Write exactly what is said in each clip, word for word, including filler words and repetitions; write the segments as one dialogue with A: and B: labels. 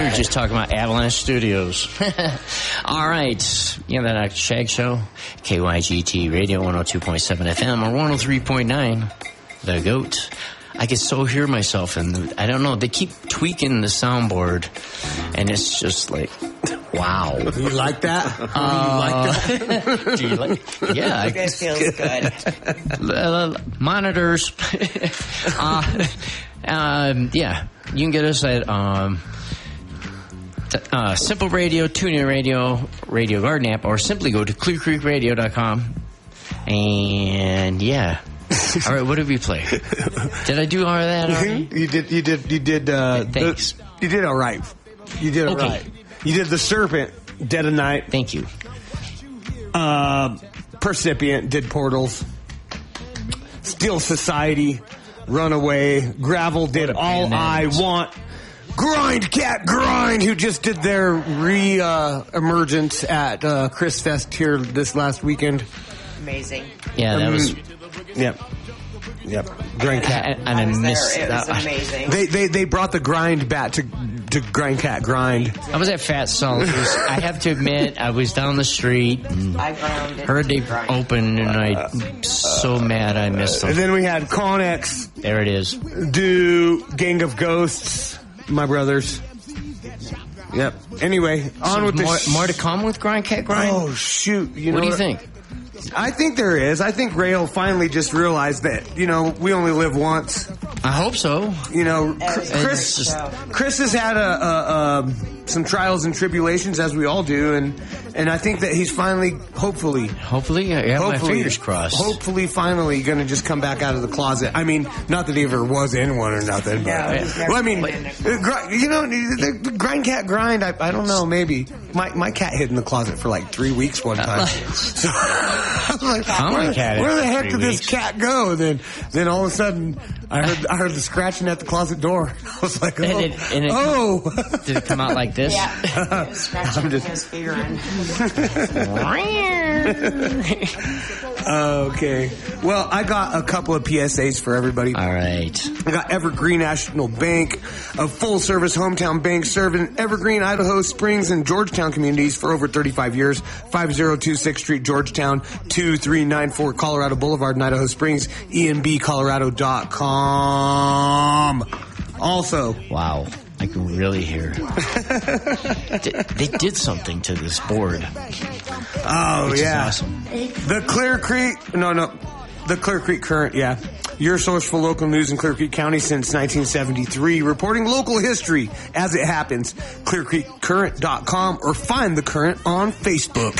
A: were just talking about Avalanche Studios. All right. You know that Shag Show? K Y G T Radio one oh two point seven F M or one oh three point nine. The Goat. I can so hear myself, and I don't know. They keep tweaking the soundboard, and it's just like, wow.
B: You like that?
A: Uh,
B: you like that?
A: Do you like? Yeah,
C: it guys feels good.
A: Uh, monitors. uh, um, yeah, you can get us at um, t- uh, Simple Radio, TuneIn Radio, Radio Garden app, or simply go to clear creek radio dot com. And yeah. All right, what did we play? Did I do all of that already?
B: You did. You did. You did. Uh,
A: Thanks.
B: The, you did all right. You did all
A: Okay.
B: right. You did the Serpent, Dead of Night.
A: Thank you.
B: Uh, Percipient did Portals. Steel Society, Runaway. Gravel did All I Want. Grind Cat Grind, who just did their re uh, emergence at uh, Chris Fest here this last weekend.
C: Amazing.
A: Yeah, that
B: Um,
A: was.
B: Yep. Yep. Grind Cat.
A: And, and I,
C: I was
A: missed
C: there. It was
A: that.
C: amazing.
B: They, they they brought the grind back to to Grind Cat Grind.
A: I was at Fat Soldiers. I have to admit, I was down the street and
C: I grounded.
A: heard they
C: Grind.
A: opened, and I'm so mad I missed them.
B: And then we had Connex
A: There it is.
B: do Gang of Ghosts, my brothers. Yep. Anyway, on
A: So
B: with the
A: more,
B: sh-
A: more to come with Grind Cat Grind?
B: Oh shoot! You
A: what
B: know
A: do you think?
B: I think there is. I think Rail finally just realized that, you know, we only live once.
A: I hope so.
B: You know,
C: As
B: Chris
A: just-
B: Chris has had a, a, a some trials and tribulations, as we all do, and and I think that he's finally, hopefully,
A: Hopefully, I have my
B: hopefully,
A: fingers crossed.
B: hopefully, finally, going to just come back out of the closet. I mean, not that he ever was in one or nothing, but
C: No, he's never
B: well, I mean,
C: been in a
B: uh, gr- you know, the, the grind cat grind. I, I don't know, maybe my my cat hid in the closet for like three weeks one time. So, I was like,
A: How
B: where,
A: my cat hid
B: where the
A: for
B: heck
A: three
B: did this
A: weeks?
B: cat go? And then, then all of a sudden, I heard I heard the scratching at the closet door. I was like, oh,
A: And it- and it-
B: oh.
A: Did it come out like this?
C: Yeah. It was scratching
B: I'm just-
C: his figuring.
B: Okay. Well, I got a couple of P S As for everybody.
A: All right.
B: I got Evergreen National Bank, a full-service hometown bank serving Evergreen, Idaho Springs, and Georgetown communities for over thirty-five years. five oh two sixth Street, Georgetown, two three nine four Colorado Boulevard in Idaho Springs, E N B colorado dot com. Also,
A: Wow. I can really hear. They- they did something to this board.
B: oh
A: Which
B: yeah,
A: is awesome.
B: the Clear Creek, no, no, the Clear Creek Current, yeah. Your source for local news in Clear Creek County since nineteen seventy-three, reporting local history as it happens. clear creek current dot com or find the Current on Facebook.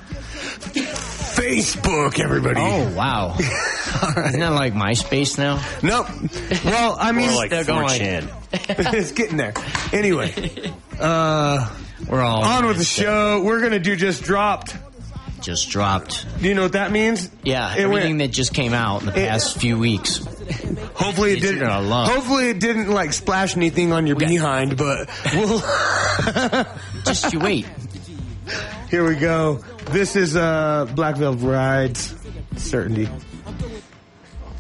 B: Facebook, everybody.
A: Oh, wow. Isn't that like MySpace now?
B: Nope. Well, I mean,
D: More like
A: They're going-
D: four chan.
B: it's getting there. Anyway, uh,
A: We're all
B: on with the show. We're going to do Just Dropped.
A: Just dropped.
B: Do you know what that means?
A: Yeah,
B: It
A: everything
B: went-
A: that just came out in the
B: It-
A: past few weeks.
B: Hopefully it
A: That you're
B: didn't.
A: gonna love.
B: Hopefully it didn't like splash anything on your behind, but we'll.
A: Just you wait.
B: Here we go. This is uh, Black Velvet Rides, Certainty.